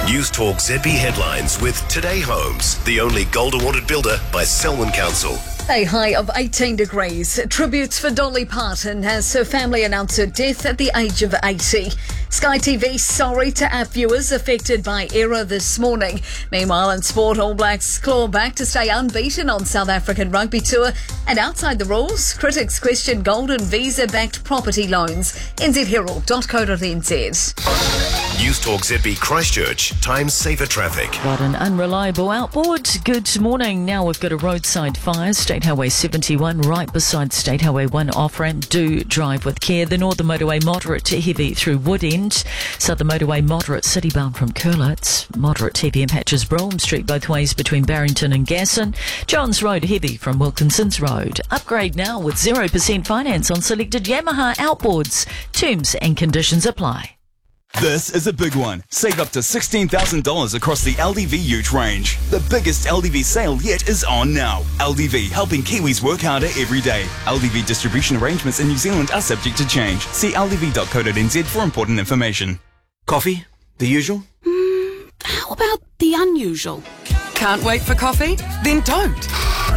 News Talk ZB headlines with Today Homes, the only gold awarded builder by Selwyn Council. A high of 18 degrees. Tributes for Dolly Parton as her family announced her death at the age of 80. Sky TV sorry to app viewers affected by error this morning. Meanwhile, in sport, All Blacks claw back to stay unbeaten on South African rugby tour. And outside the rules, critics question golden visa-backed property loans. nzherald.co.nz. News Talk ZB Christchurch, time saver traffic. What an unreliable outboard. Good morning. Now we've got a roadside fire, State Highway 71, right beside State Highway 1 off-ramp. Do drive with care. The Northern Motorway moderate to heavy through Wood End. Southern Motorway moderate citybound from Curlitz. Moderate heavy in patches Brougham Street both ways between Barrington and Gasson. Johns Road heavy from Wilkinson's Road. Upgrade now with 0% finance on selected Yamaha outboards. Terms and conditions apply. This is a big one. Save up to $16,000 across the LDV Ute range. The biggest LDV sale yet is on now. LDV, helping Kiwis work harder every day. LDV distribution arrangements in New Zealand are subject to change. See ldv.co.nz for important information. Coffee? The usual? How about the unusual? Can't wait for coffee? Then don't.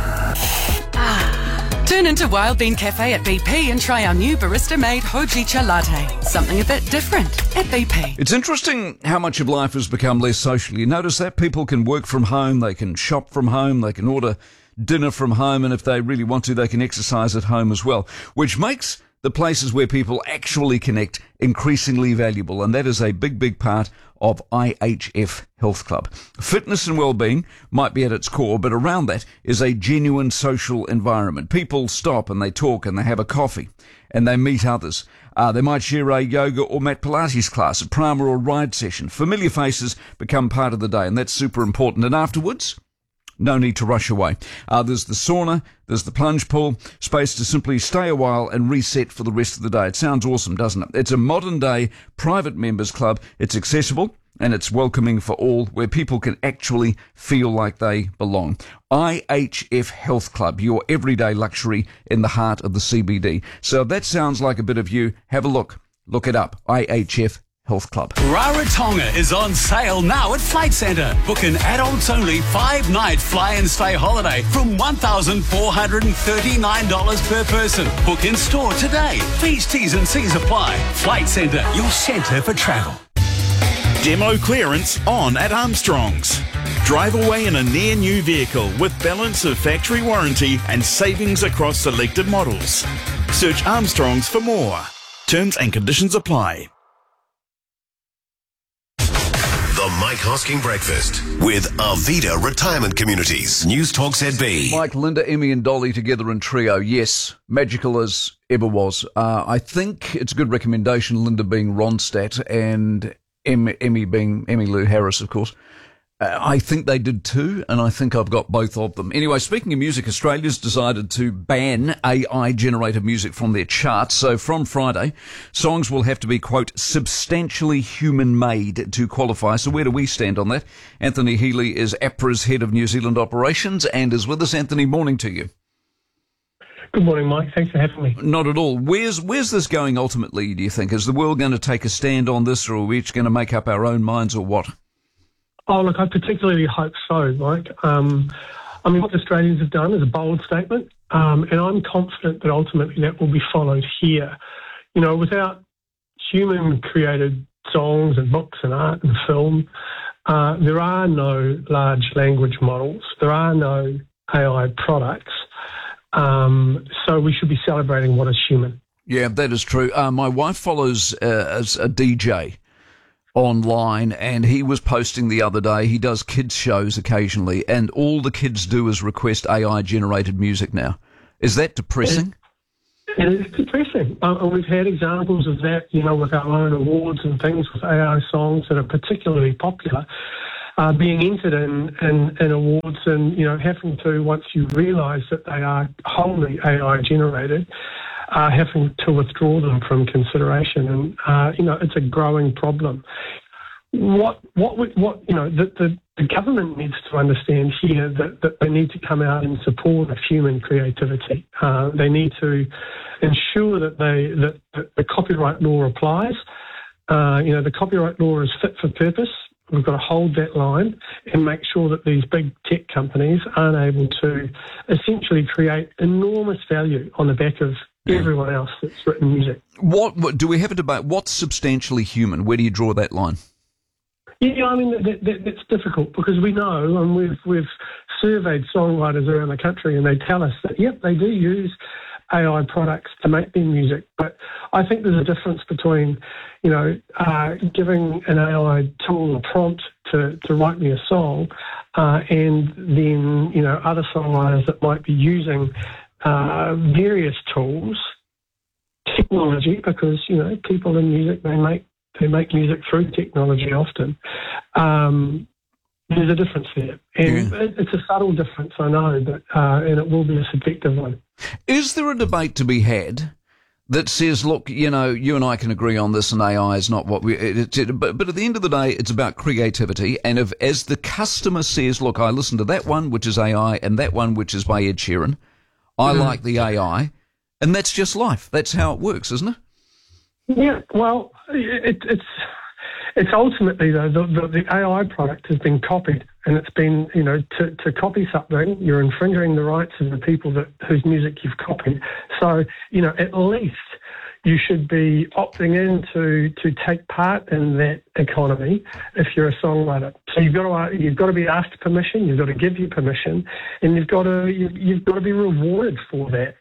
Turn into Wild Bean Cafe at BP and try our new barista-made Hojicha latte. Something a bit different at BP. It's interesting how much of life has become less social. You notice that people can work from home, they can shop from home, they can order dinner from home, and if they really want to, they can exercise at home as well, which makes the places where people actually connect increasingly valuable, and that is a big, big part of IHF Health Club. Fitness and well-being might be at its core, but around that is a genuine social environment. People stop and they talk and they have a coffee and they meet others. They might share a yoga or mat Pilates class, a prana or ride session. Familiar faces become part of the day, and that's super important. And afterwards, no need to rush away. There's the sauna, there's the plunge pool, space to simply stay a while and reset for the rest of the day. It sounds awesome, doesn't it? It's a modern-day private members club. It's accessible and it's welcoming for all, where people can actually feel like they belong. IHF Health Club, your everyday luxury in the heart of the CBD. So if that sounds like a bit of you, have a look. Look it up, IHF Health Club. Rarotonga is on sale now at Flight Centre. Book an adults-only 5-night fly-and-stay holiday from $1,439 per person. Book in store today. Fees, T's and C's apply. Flight Centre, your centre for travel. Demo clearance on at Armstrong's. Drive away in a near new vehicle with balance of factory warranty and savings across selected models. Search Armstrong's for more. Terms and conditions apply. The Mike Hosking Breakfast with Arvida Retirement Communities. News Talk ZB. Mike, Linda, Emmy and Dolly together in trio. Yes, magical as ever was. I think it's a good recommendation, Linda being Ronstadt and Emmy being Emmylou Harris, of course. I think they did too, and I think I've got both of them. Anyway, speaking of music, Australia's decided to ban AI-generated music from their charts. So from Friday, songs will have to be, quote, substantially human-made to qualify. So where do we stand on that? Anthony Healy is APRA's head of New Zealand operations and is with us. Anthony, morning to you. Good morning, Mike. Thanks for having me. Not at all. Where's this going ultimately, do you think? Is the world going to take a stand on this, or are we each going to make up our own minds, or what? Oh, look, I particularly hope so, Mike. What Australians have done is a bold statement, and I'm confident that ultimately that will be followed here. You know, without human-created songs and books and art and film, there are no large language models. There are no AI products. So we should be celebrating what is human. Yeah, that is true. My wife follows as a DJ online, and he was posting the other day, he does kids shows occasionally, and all the kids do is request AI-generated music now. Is that depressing? It is depressing. We've had examples of that, you know, with our own awards and things with AI songs that are particularly popular, being entered in awards and, you know, having to, once you realise that they are wholly AI-generated, having to withdraw them from consideration, and it's a growing problem. The government needs to understand here that they need to come out in support of human creativity. They need to ensure that the copyright law applies. The copyright law is fit for purpose. We've got to hold that line and make sure that these big tech companies aren't able to essentially create enormous value on the back of everyone else that's written music. What do we have a debate? What's substantially human? Where do you draw that line? Yeah, I mean, that's difficult because we know, and we've surveyed songwriters around the country, and they tell us that, yep, they do use AI products to make their music. But I think there's a difference between, giving an AI tool a prompt to write me a song, and then, other songwriters that might be using various tools, technology, because, people in music, they make music through technology often. There's a difference there. And it's a subtle difference, I know, but and it will be a subjective one. Is there a debate to be had that says, look, you and I can agree on this and AI is not what we... But at the end of the day, it's about creativity. And as the customer says, look, I listen to that one, which is AI, and that one, which is by Ed Sheeran, I like the AI, and that's just life. That's how it works, isn't it? Yeah, well, it's ultimately, though, the AI product has been copied, and it's been, to copy something, you're infringing the rights of the people whose music you've copied. So, at least you should be opting in to take part in that economy if you're a songwriter. So you've got to be asked permission, you've got to give you permission, and you've got to be rewarded for that.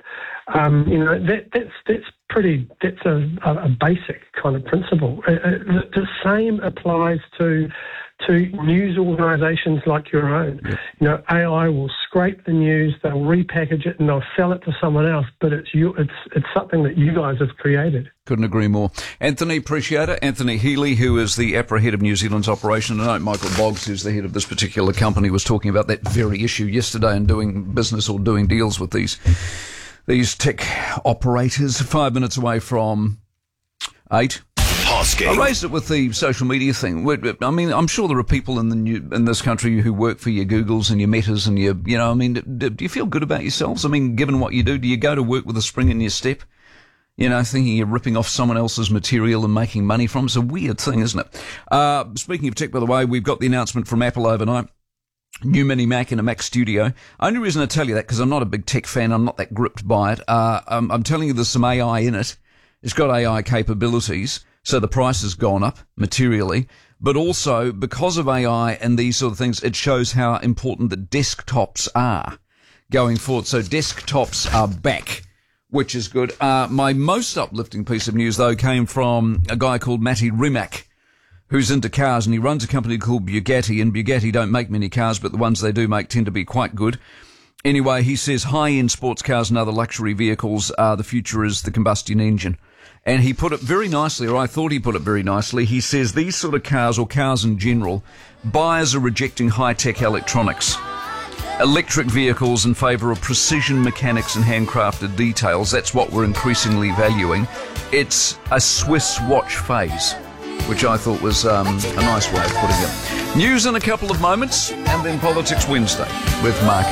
That's a basic kind of principle. The same applies to news organisations like your own. AI will scrape the news, they'll repackage it, and they'll sell it to someone else. But it's something that you guys have created. Couldn't agree more. Anthony, appreciate it. Anthony Healy, who is the APRA head of New Zealand's operation. I know Michael Boggs, who's the head of this particular company, was talking about that very issue yesterday and doing business or doing deals with these tech operators. 5 minutes away from 8. I raised it with the social media thing. I mean, I'm sure there are people in this country who work for your Googles and your Metas and your, do you feel good about yourselves? I mean, given what you do you go to work with a spring in your step? Thinking you're ripping off someone else's material and making money from it? It's a weird thing, isn't it? Speaking of tech, by the way, we've got the announcement from Apple overnight. New Mini Mac and a Mac Studio. Only reason I tell you that, because I'm not a big tech fan, I'm not that gripped by it. I'm telling you there's some AI in it. It's got AI capabilities, so the price has gone up materially. But also, because of AI and these sort of things, it shows how important the desktops are going forward. So desktops are back, which is good. My most uplifting piece of news, though, came from a guy called Matti Rimac, who's into cars, and he runs a company called Bugatti, and Bugatti don't make many cars, but the ones they do make tend to be quite good. Anyway, he says high-end sports cars and other luxury vehicles, the future is the combustion engine. And he put it very nicely, or I thought he put it very nicely. He says these sort of cars, or cars in general, buyers are rejecting high-tech electronics. Electric vehicles in favour of precision mechanics and handcrafted details. That's what we're increasingly valuing. It's a Swiss watch phase, which I thought was a nice way of putting it. News in a couple of moments, and then Politics Wednesday with Mark